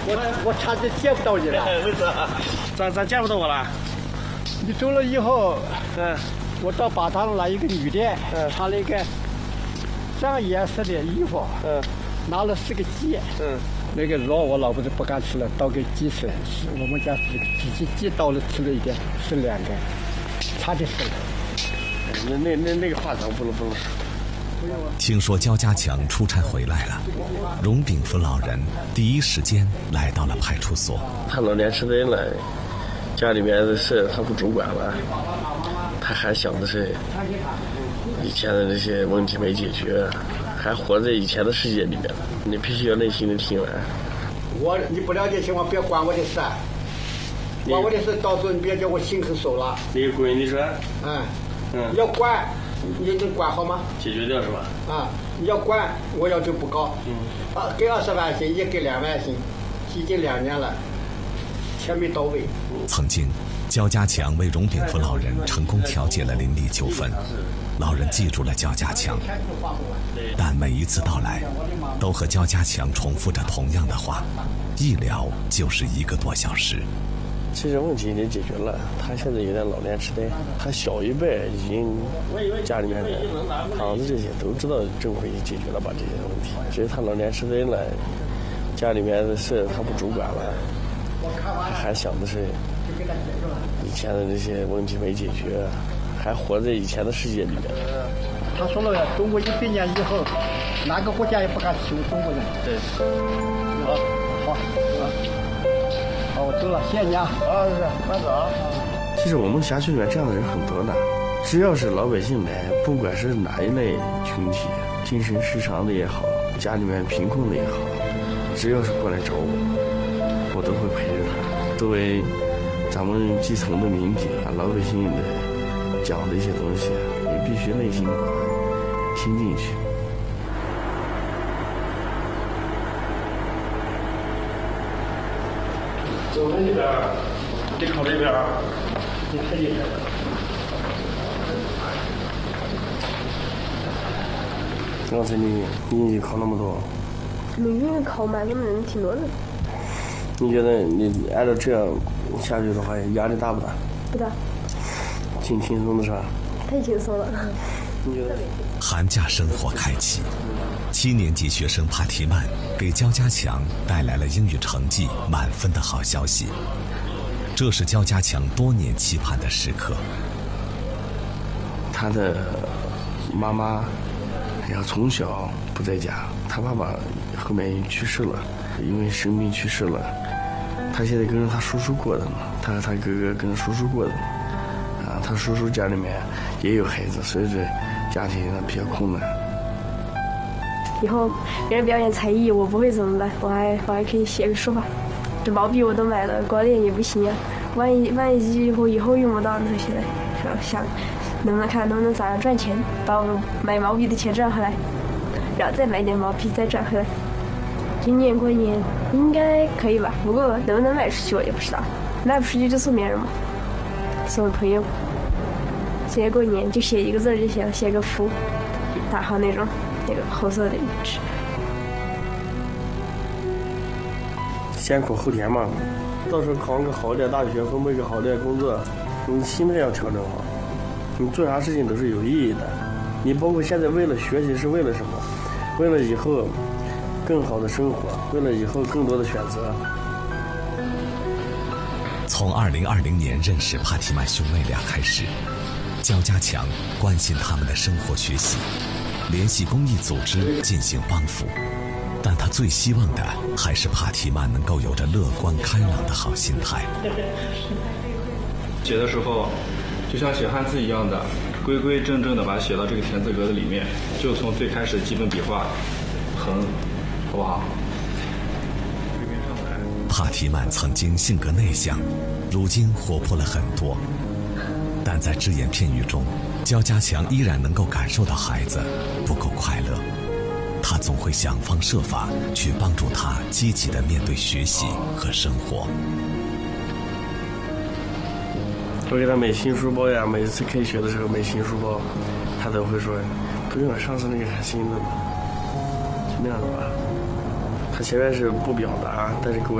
我差点见不到你了。 为啥？咋见不到我了？ 你走了以后，我到巴塘来一个女的，穿了一个这样颜色的衣服，拿了4个鸡，那个肉我老婆就不敢吃了，倒给鸡吃。我们家是自己鸡倒了吃了一点，吃2个，差点死了。 那个话咱不能说。 听说焦家强出差回来了，荣炳福老人第一时间来到了派出所。 他老年痴呆了，家里面的事他不主管了，他还想的是以前的那些问题没解决，还活在以前的世界里面。你必须要耐心的听完。 你不了解情况，别管我的事，管我的事，到时候你别叫我心狠手辣。 你闺女说， 要管。你能管好吗？ 解决掉是吧？ 你要管，我要求不高。给20万薪，也给2万薪，已经2年了，钱没到位。 曾经，焦家强为荣炳福老人成功调解了邻里纠纷，老人记住了焦家强，但每一次到来，都和焦家强重复着同样的话，一聊就是1个多小时。 其实问题已经解决了，他现在有点老年痴呆，他小一辈已经家里面的堂子这些都知道政府已经解决了把这些问题，只是他老年痴呆了，家里面的事他不主管了，还想的是以前的那些问题没解决，还活在以前的世界里面。 他说了，中国100年以后，哪个国家也不敢欺负中国人。 对， 好，我走了，谢谢你啊。慢走啊。 其实我们辖区里面这样的人很多的，只要是老百姓来，不管是哪一类群体，精神失常的也好，家里面贫困的也好，只要是过来找我都会陪着他。作为咱们基层的民警啊，老百姓的讲的一些东西，也必须内心听进去。走那边，你靠这边，你太厉害了。刚才你英语考那么多？ 没英语考满，那么人挺多的。 你觉得你按照这样下去的话，压力大不大？ 不大。 挺轻松的是吧？ 太轻松了。 你觉得？ 寒假生活开启，7年级学生帕提曼给焦家强带来了英语成绩满分的好消息，这是焦家强多年期盼的时刻。 他的妈妈从小不在家，他爸爸后面去世了，因为生病去世了。他现在跟着他叔叔过的嘛，他和他哥哥跟着叔叔过的嘛。他叔叔家里面也有孩子，所以说家庭比较困难。 以后别人表演才艺，我不会怎么办？我还可以写个书法，这毛笔我都买了，光练也不行呀。万一以后用不到那些，想能不能咋样赚钱，把我买毛笔的钱赚回来，然后再买点毛笔再赚回来。今年过年应该可以吧？不过能不能卖出去我也不知道，卖不出去就送别人嘛，送给朋友。今年过年就写1个字就行了，写个福，大号那个红色的纸。 先苦后甜嘛，到时候考个好点大学，分配个好点工作，你心态要调整好。你做啥事情都是有意义的，你包括现在为了学习是为了什么？为了以后更好的生活，为了以后更多的选择。 从2020年认识帕提曼兄妹俩开始，焦家强关心他们的生活学习，联系公益组织进行帮扶，但他最希望的还是帕提曼能够有着乐观开朗的好心态。 写的时候就像写汉字一样的，规规正正的把它写到这个田字格子里面，就从最开始的基本笔画横，好不好？ 帕提曼曾经性格内向，如今活泼了很多，但在只言片语中，焦家强依然能够感受到孩子不够快乐，他总会想方设法去帮助他积极地面对学习和生活。 我给他买新书包呀，每次开学的时候买新书包，他都会说不用了，上次那个还新的呢，就那样的吧。他前面是不表达，但是给我